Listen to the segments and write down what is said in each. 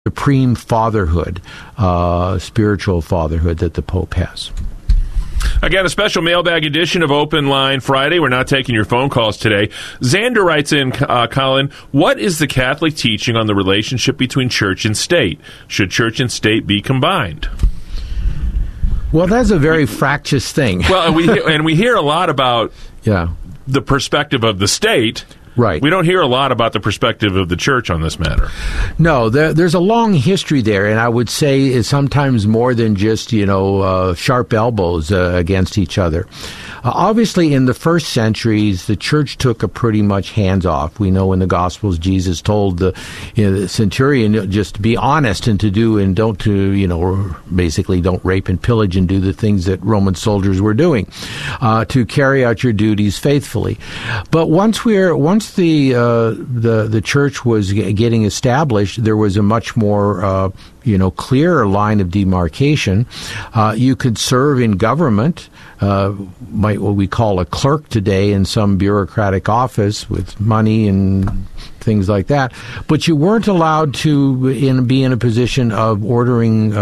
supreme fatherhood, spiritual fatherhood that the Pope has. Again, a special mailbag edition of Open Line Friday. We're not taking your phone calls today. Xander writes in, Colin, what is the Catholic teaching on the relationship between church and state? Should church and state be combined? Well, that's a very fractious thing. Well, we hear a lot about the perspective of the state. Right. We don't hear a lot about the perspective of the church on this matter. No, there's a long history there, and I would say it's sometimes more than just, sharp elbows against each other. Obviously, in the first centuries, the church took a pretty much hands-off. We know in the Gospels, Jesus told the centurion just to be honest and basically don't rape and pillage and do the things that Roman soldiers were doing, to carry out your duties faithfully. But once the church was getting established, there was a much more clearer line of demarcation. You could serve in government, what we call a clerk today in some bureaucratic office with money and things like that, but you weren't allowed to be in a position of ordering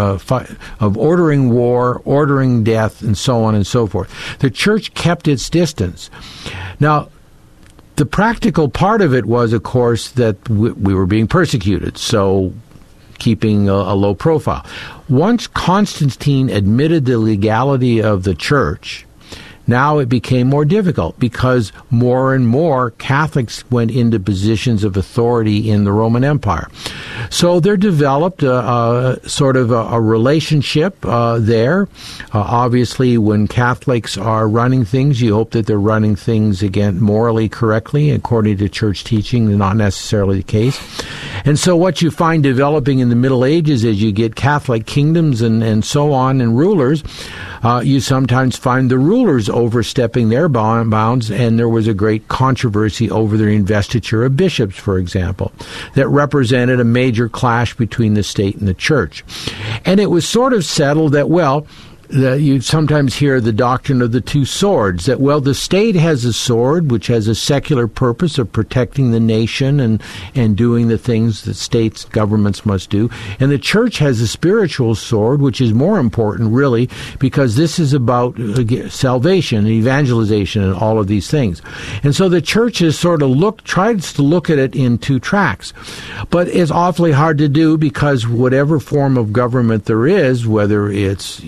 war, ordering death, and so on and so forth. The church kept its distance. Now, the practical part of it was, of course, that we were being persecuted, so keeping a low profile. Once Constantine admitted the legality of the church, now it became more difficult because more and more Catholics went into positions of authority in the Roman Empire. So there developed a relationship there. Obviously, when Catholics are running things, you hope that they're running things, again, morally correctly, according to church teaching, not necessarily the case. And so what you find developing in the Middle Ages is you get Catholic kingdoms and so on, and rulers. You sometimes find the rulers overstepping their bounds, and there was a great controversy over the investiture of bishops, for example, that represented a major clash between the state and the church. And it was sort of settled that, you sometimes hear the doctrine of the two swords, that, the state has a sword which has a secular purpose of protecting the nation and doing the things that states, governments must do. And the church has a spiritual sword, which is more important, really, because this is about salvation and evangelization and all of these things. And so the church has tries to look at it in two tracks. But it's awfully hard to do because whatever form of government there is, whether it's,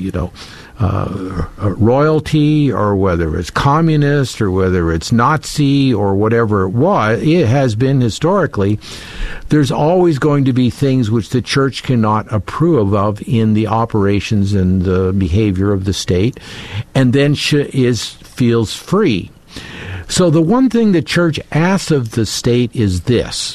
royalty, or whether it's communist, or whether it's Nazi, or whatever it has been historically, there's always going to be things which the church cannot approve of in the operations and the behavior of the state, and then feels free. So the one thing the church asks of the state is this: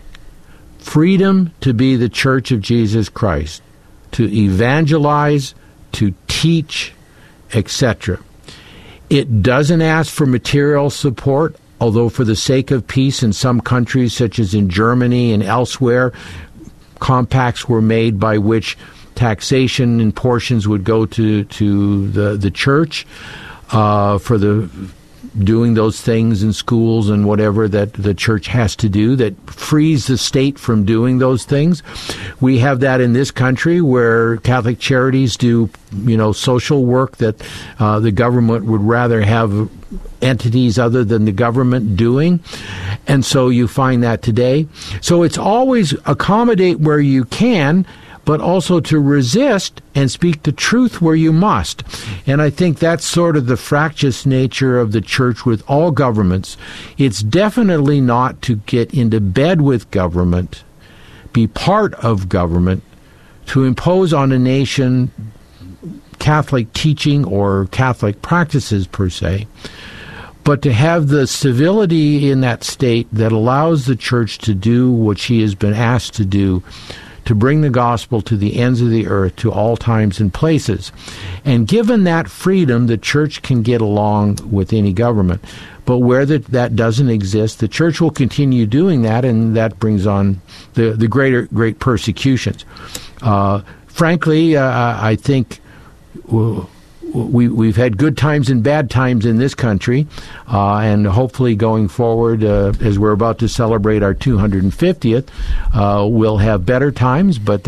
freedom to be the Church of Jesus Christ, to evangelize, to teach, etc. It doesn't ask for material support, although for the sake of peace in some countries, such as in Germany and elsewhere, compacts were made by which taxation and portions would go to the church for the doing those things in schools and whatever that the church has to do that frees the state from doing those things. We have that in this country where Catholic Charities do, social work that the government would rather have entities other than the government doing. And so you find that today. So it's always accommodate where you can, but also to resist and speak the truth where you must. And I think that's sort of the fractious nature of the church with all governments. It's definitely not to get into bed with government, be part of government, to impose on a nation Catholic teaching or Catholic practices per se, but to have the civility in that state that allows the church to do what she has been asked to do, to bring the gospel to the ends of the earth, to all times and places. And given that freedom, the church can get along with any government. But where that doesn't exist, the church will continue doing that, and that brings on the great persecutions. Frankly, I think we've had good times and bad times in this country, and hopefully going forward, as we're about to celebrate our 250th, we'll have better times, but